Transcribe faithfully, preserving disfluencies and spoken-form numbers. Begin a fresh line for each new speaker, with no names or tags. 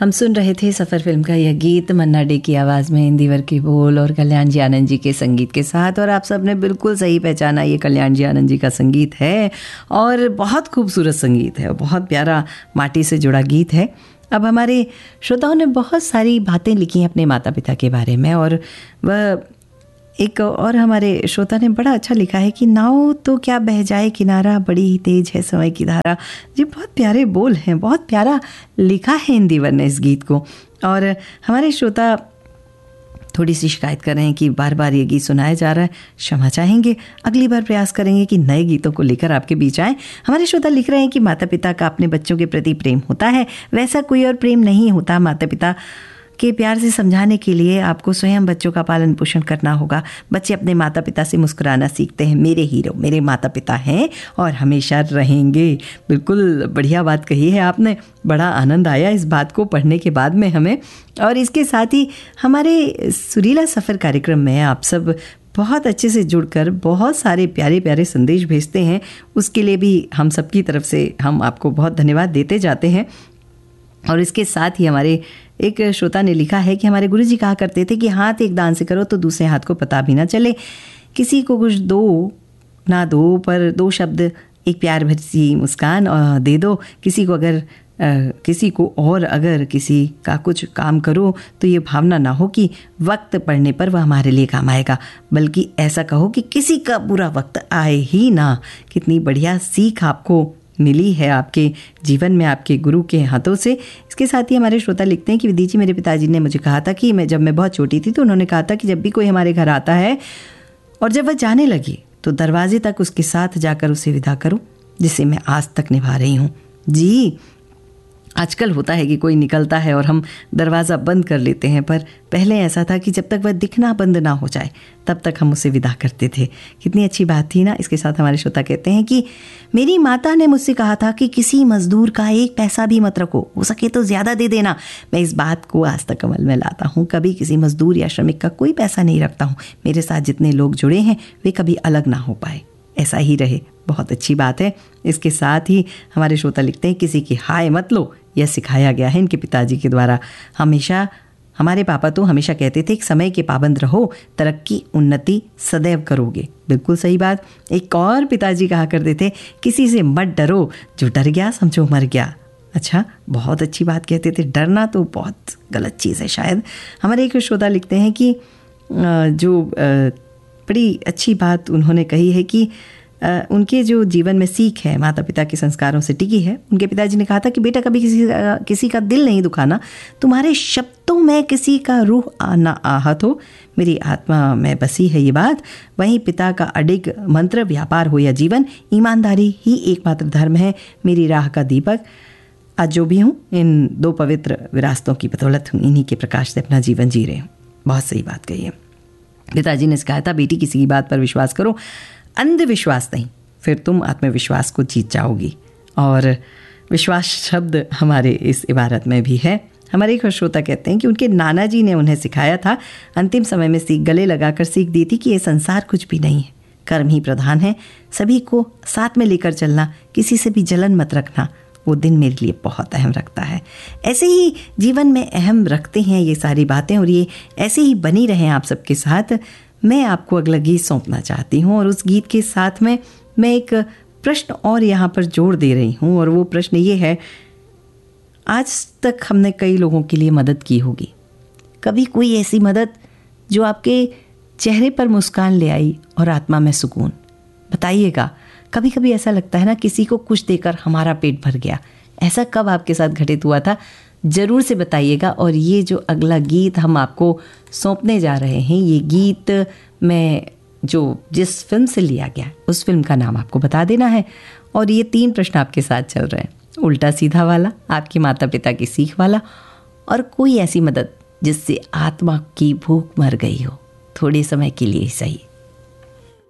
हम सुन रहे थे सफ़र फिल्म का यह गीत मन्ना डे की आवाज़ में, इंदिवर के बोल और कल्याण जी आनंद जी के संगीत के साथ। और आप सब ने बिल्कुल सही पहचाना, ये कल्याण जी आनंद जी का संगीत है और बहुत खूबसूरत संगीत है, बहुत प्यारा माटी से जुड़ा गीत है। अब हमारे श्रोताओं ने बहुत सारी बातें लिखी हैं अपने माता पिता के बारे में, और वह एक और हमारे श्रोता ने बड़ा अच्छा लिखा है कि नाव तो क्या बह जाए किनारा, बड़ी ही तेज है समय की धारा। जी बहुत प्यारे बोल हैं, बहुत प्यारा लिखा है इंदिवर ने इस गीत को। और हमारे श्रोता थोड़ी सी शिकायत कर रहे हैं कि बार बार ये गीत सुनाया जा रहा है, क्षमा चाहेंगे, अगली बार प्रयास करेंगे कि नए गीतों को लेकर आपके बीच आएँ। हमारे श्रोता लिख रहे हैं कि माता पिता का अपने बच्चों के प्रति प्रेम होता है, वैसा कोई और प्रेम नहीं होता। माता पिता के प्यार से समझाने के लिए आपको स्वयं बच्चों का पालन पोषण करना होगा। बच्चे अपने माता पिता से मुस्कुराना सीखते हैं। मेरे हीरो मेरे माता पिता हैं और हमेशा रहेंगे। बिल्कुल बढ़िया बात कही है आपने, बड़ा आनंद आया इस बात को पढ़ने के बाद में हमें। और इसके साथ ही हमारे सुरीला सफ़र कार्यक्रम में आप सब बहुत अच्छे से जुड़कर बहुत सारे प्यारे प्यारे संदेश भेजते हैं, उसके लिए भी हम सबकी तरफ से हम आपको बहुत धन्यवाद देते जाते हैं। और इसके साथ ही हमारे एक श्रोता ने लिखा है कि हमारे गुरुजी कहा करते थे कि हाथ एक दान से करो तो दूसरे हाथ को पता भी ना चले। किसी को कुछ दो ना दो, पर दो शब्द एक प्यार भरी मुस्कान दे दो। किसी को अगर आ, किसी को और अगर किसी का कुछ काम करो तो ये भावना ना हो कि वक्त पड़ने पर वह हमारे लिए काम आएगा, बल्कि ऐसा कहो कि किसी का बुरा वक्त आए ही ना। कितनी बढ़िया सीख आपको मिली है आपके जीवन में आपके गुरु के हाथों से। इसके साथ ही हमारे श्रोता लिखते हैं कि विधि जी, मेरे पिताजी ने मुझे कहा था कि मैं जब मैं बहुत छोटी थी तो उन्होंने कहा था कि जब भी कोई हमारे घर आता है और जब वह जाने लगे तो दरवाजे तक उसके साथ जाकर उसे विदा करो, जिसे मैं आज तक निभा रही हूँ। जी आजकल होता है कि कोई निकलता है और हम दरवाज़ा बंद कर लेते हैं, पर पहले ऐसा था कि जब तक वह दिखना बंद ना हो जाए तब तक हम उसे विदा करते थे। कितनी अच्छी बात थी ना। इसके साथ हमारे श्रोता कहते हैं कि मेरी माता ने मुझसे कहा था कि किसी मजदूर का एक पैसा भी मत रखो, हो सके तो ज़्यादा दे देना। मैं इस बात को आज तक अमल में लाता हूँ, कभी किसी मजदूर या श्रमिक का कोई पैसा नहीं रखता हूँ। मेरे साथ जितने लोग जुड़े हैं वे कभी अलग ना हो पाए, ऐसा ही रहे। बहुत अच्छी बात है। इसके साथ ही हमारे श्रोता लिखते हैं किसी की हाय मत लो, यह सिखाया गया है इनके पिताजी के द्वारा। हमेशा हमारे पापा तो हमेशा कहते थे कि समय के पाबंद रहो, तरक्की उन्नति सदैव करोगे। बिल्कुल सही बात। एक और पिताजी कहा करते थे किसी से मत डरो, जो डर गया समझो मर गया। अच्छा, बहुत अच्छी बात कहते थे। डरना तो बहुत गलत चीज़ है शायद। हमारे एक श्रोता लिखते हैं कि जो बड़ी अच्छी बात उन्होंने कही है कि Uh, उनके जो जीवन में सीख है माता पिता के संस्कारों से टिकी है। उनके पिताजी ने कहा था कि बेटा कभी किसी uh, किसी का दिल नहीं दुखाना, तुम्हारे शब्दों में किसी का रूह आना आहत हो, मेरी आत्मा में बसी है ये बात। वहीं पिता का अडिग मंत्र, व्यापार हो या जीवन, ईमानदारी ही एकमात्र धर्म है, मेरी राह का दीपक। आज जो भी हूँ इन दो पवित्र विरासतों की बदौलत हूँ, इन्हीं के प्रकाश से अपना जीवन जी रहे हूँ। बहुत सही बात कही है। पिताजी ने कहा था बेटी किसी की बात पर विश्वास करो, अंधविश्वास नहीं, फिर तुम आत्मविश्वास को जीत जाओगी। और विश्वास शब्द हमारे इस इबारत में भी है। हमारे एक श्रोता कहते हैं कि उनके नाना जी ने उन्हें सिखाया था, अंतिम समय में सीख गले लगाकर सीख दी थी कि ये संसार कुछ भी नहीं है, कर्म ही प्रधान है, सभी को साथ में लेकर चलना, किसी से भी जलन मत रखना। वो दिन मेरे लिए बहुत अहम रखता है। ऐसे ही जीवन में अहम रखते हैं ये सारी बातें, और ये ऐसे ही बनी रहें आप सबके साथ। मैं आपको अगला गीत सौंपना चाहती हूँ, और उस गीत के साथ में मैं एक प्रश्न और यहाँ पर जोड़ दे रही हूँ, और वो प्रश्न ये है, आज तक हमने कई लोगों के लिए मदद की होगी, कभी कोई ऐसी मदद जो आपके चेहरे पर मुस्कान ले आई और आत्मा में सुकून? बताइएगा। कभी कभी ऐसा लगता है ना, किसी को कुछ देकर हमारा पेट भर गया। ऐसा कब आपके साथ घटित हुआ था? ज़रूर से बताइएगा। और ये जो अगला गीत हम आपको सौंपने जा रहे हैं, ये गीत मैं जो जिस फिल्म से लिया गया उस फिल्म का नाम आपको बता देना है। और ये तीन प्रश्न आपके साथ चल रहे हैं, उल्टा सीधा वाला, आपके माता पिता की सीख वाला, और कोई ऐसी मदद जिससे आत्मा की भूख मर गई हो, थोड़े समय के लिए ही सही।